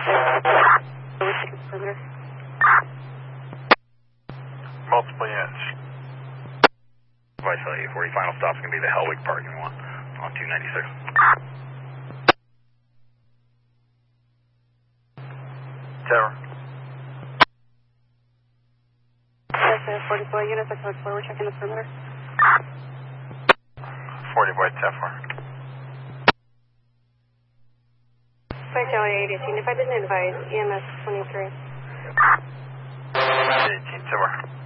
Perimeter. Multiple units. Vice 840, final stop's going to be the Hellwig parking lot on 296. Tower. Yes, 44 units, I code 4, we're checking the perimeter. 40 by Teflon. Flight Charlie 818, if I didn't advise, EMS 23. 18 Tower.